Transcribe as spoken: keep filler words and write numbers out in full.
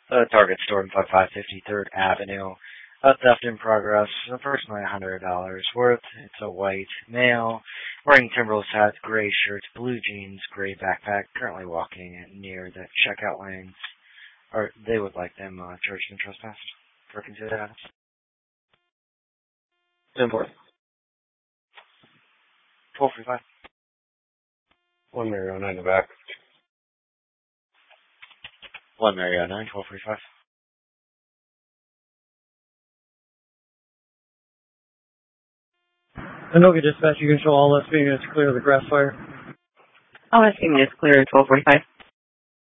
The target store in five fifty-third Avenue. A theft in progress, approximately one hundred dollars worth. It's a white male, wearing Timberless hat, gray shirt, blue jeans, gray backpack, currently walking near the checkout lanes. Or they would like them uh, charged and trespassed for considered items. ten four. twelve forty-five. One Mary oh nine in the back. One Mary oh nine, twelve forty-five. Anoka Dispatch, you can show all S B units clear of the grass fire. All S B units clear at twelve forty-five.